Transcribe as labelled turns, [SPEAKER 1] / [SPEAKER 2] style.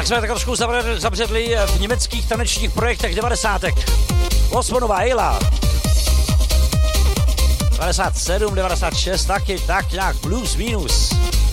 [SPEAKER 1] Tak jsme tak trošku zabředli v německých tanečních projektech 90. Osmonova Eila. 97, 96, taky tak nějak plus minus.